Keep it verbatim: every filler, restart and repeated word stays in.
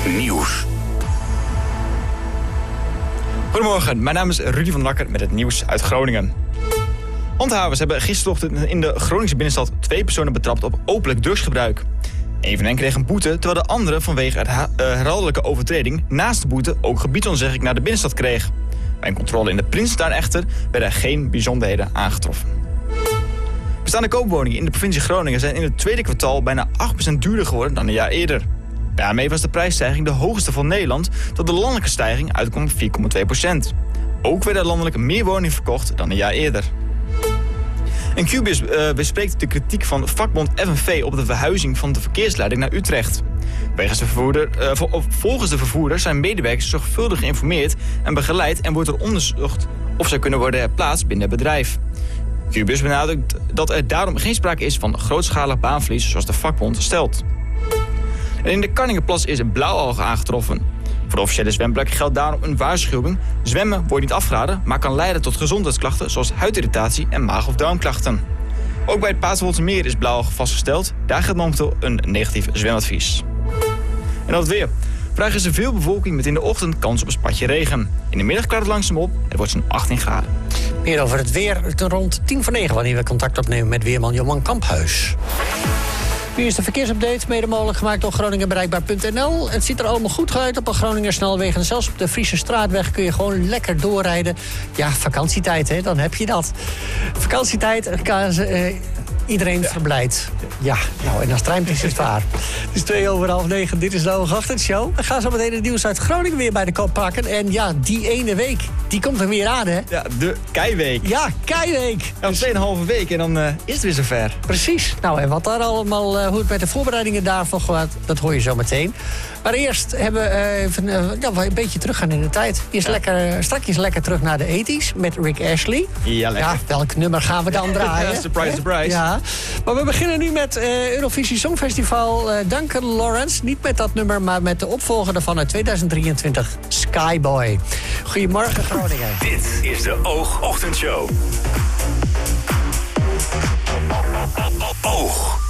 Nieuws. Goedemorgen, mijn naam is Rudy van Lakker met het nieuws uit Groningen. Handhavers hebben gisterochtend in de Groningse binnenstad twee personen betrapt op openlijk drugsgebruik. Een van hen kreeg een boete, terwijl de andere vanwege herha- uh, herhaaldelijke overtreding naast de boete ook gebiedsontzegging naar de binnenstad kreeg. Bij een controle in de Prinsentuin echter werden er geen bijzonderheden aangetroffen. Bestaande koopwoningen in de provincie Groningen zijn in het tweede kwartaal bijna acht procent duurder geworden dan een jaar eerder. Daarmee was de prijsstijging de hoogste van Nederland, tot de landelijke stijging uitkwam op vier komma twee procent. Ook werden er landelijk meer woningen verkocht dan een jaar eerder. En Qbus uh, bespreekt de kritiek van vakbond F N V op de verhuizing van de verkeersleiding naar Utrecht. Wegens de vervoerder, uh, vol, volgens de vervoerder zijn medewerkers zorgvuldig geïnformeerd en begeleid en wordt er onderzocht of zij kunnen worden herplaatst binnen het bedrijf. Qbus benadrukt dat er daarom geen sprake is van grootschalig baanverlies zoals de vakbond stelt. En in de Kanningenplas is een blauwalg aangetroffen. Voor de officiële zwemplek geldt daarom een waarschuwing. Zwemmen wordt niet afgeraden, maar kan leiden tot gezondheidsklachten zoals huidirritatie en maag- of darmklachten. Ook bij het Paterwoldermeer is blauwalg vastgesteld. Daar geldt momenteel een negatief zwemadvies. En dan het weer. Vandaag is er veel bewolking met in de ochtend kans op een spatje regen. In de middag klaart het langzaam op. Het wordt zo'n achttien graden. Meer over het weer rond tien voor negen, wanneer we contact opnemen met weerman Johan Kamphuis. Nu is de verkeersupdate mede mogelijk gemaakt door Groningen Bereikbaar punt n l. Het ziet er allemaal goed uit op de Groninger snelwegen. Zelfs op de Friese straatweg kun je gewoon lekker doorrijden. Ja, vakantietijd, hè, dan heb je dat. Vakantietijd, uh, iedereen ja. verblijdt. Ja, nou, en als trein is het waar. Het is twee over half negen, dit is de Ochtendshow. We gaan zo meteen het nieuws uit Groningen weer bij de kop pakken. En ja, die ene week, die komt er weer aan, hè? Ja, de Keiweek. Ja, Keiweek. Ja, tweeënhalve week en dan uh, is het weer zover. Precies. Nou, en wat daar allemaal, uh, hoe het met de voorbereidingen daarvan gaat, dat hoor je zo meteen. Maar eerst hebben we uh, even uh, ja, een beetje teruggaan in de tijd. Eerst ja. lekker, strakjes lekker terug naar de tachtiger met Rick Astley. Ja, lekker. Ja, welk nummer gaan we dan draaien? Ja, surprise, surprise. Ja. Maar we beginnen nu met uh, Eurovisie Songfestival. Uh, Duncan Lawrence. Niet met dat nummer, maar met de opvolger ervan uit tweeduizend drieëntwintig. Skyboy. Goedemorgen, Groningen. Dit is de Oog Ochtendshow. Oog.